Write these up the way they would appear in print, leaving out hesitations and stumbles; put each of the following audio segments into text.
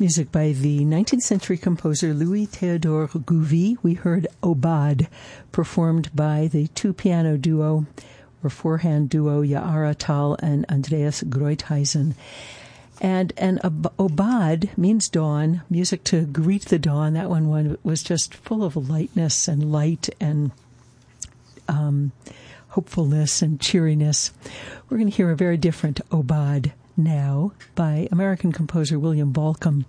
Music by the 19th century composer Louis Théodore Gouvy. We heard Aubade, performed by the two-piano duo or four-hand duo Ya'ara Tal and Andreas Greutheisen. And Aubade means dawn, music to greet the dawn. That one was just full of lightness and light and hopefulness and cheeriness. We're going to hear a very different Aubade now by American composer William Bolcom.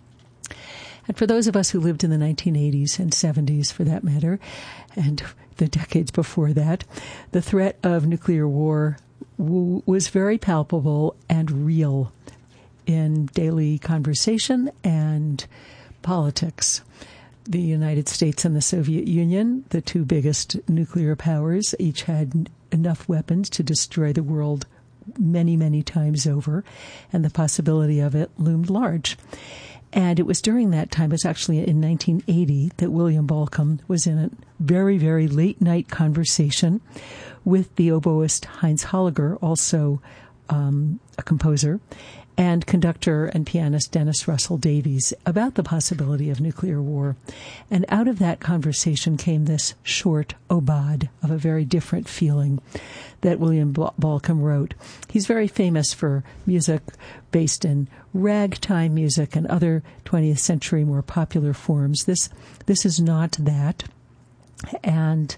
And for those of us who lived in the 1980s and 70s, for that matter, and the decades before that, the threat of nuclear war was very palpable and real in daily conversation and politics. The United States and the Soviet Union, the two biggest nuclear powers, each had enough weapons to destroy the world many, many times over, and the possibility of it loomed large. And it was during that time, it was actually in 1980, that William Bolcom was in a very, very late-night conversation with the oboist Heinz Holliger, also a composer, and conductor and pianist Dennis Russell Davies, about the possibility of nuclear war. And out of that conversation came this short Aubade of a very different feeling that William Bolcom wrote. He's very famous for music based in ragtime music and other 20th century more popular forms. This is not that. And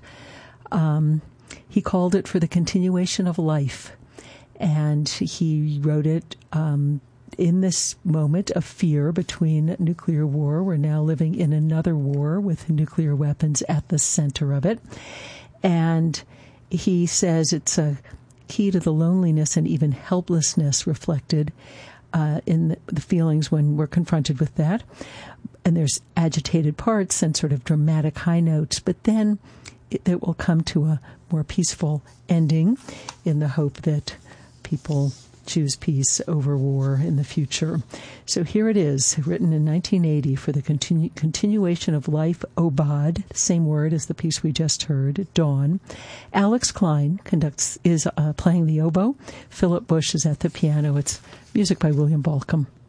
he called it for the continuation of life. And he wrote it in this moment of fear between nuclear war. We're now living in another war with nuclear weapons at the center of it. And he says it's a key to the loneliness and even helplessness reflected in the feelings when we're confronted with that. And there's agitated parts and sort of dramatic high notes, but then it will come to a more peaceful ending in the hope that people choose peace over war in the future. So here it is, written in 1980 for the continuation of life, Aubade, same word as the piece we just heard, Dawn. Alex Klein is playing the oboe. Philip Bush is at the piano. It's music by William Bolcom.